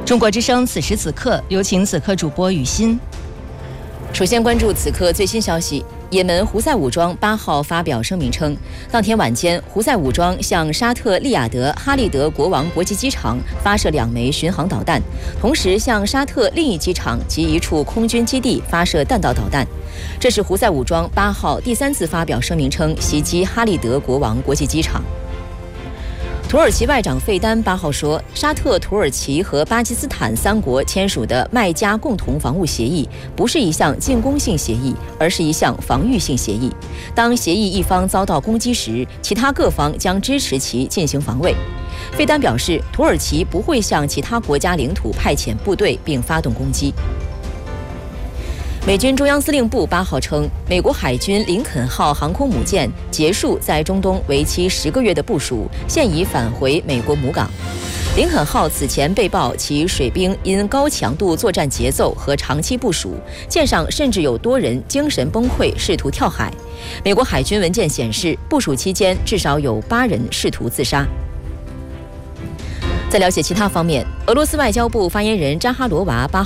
中国之声此时此刻，有请此刻主播雨欣。 首先关注此刻最新消息。也门胡塞武装8号发表声明称，当天晚间，胡塞武装向沙特利雅得哈利德国王国际机场发射2枚巡航导弹，同时向沙特另一机场及一处空军基地发射弹道导弹。这是胡塞武装8号第3次发表声明称袭击哈利德国王国际机场。土耳其外长费丹8号说，沙特、土耳其和巴基斯坦3国签署的麦加共同防务协议不是一项进攻性协议，而是一项防御性协议。当协议一方遭到攻击时，其他各方将支持其进行防卫。费丹表示，土耳其不会向其他国家领土派遣部队并发动攻击。美军中央司令部8号称，美国海军林肯号航空母舰结束在中东为期10个月的部署，现已返回美国母港。林肯号此前被曝其水兵因高强度作战节奏和长期部署，舰上甚至有多人精神崩溃，试图跳海。美国海军文件显示，部署期间至少有8人试图自杀。在了解其他方面，俄罗斯外交部发言人扎哈罗娃8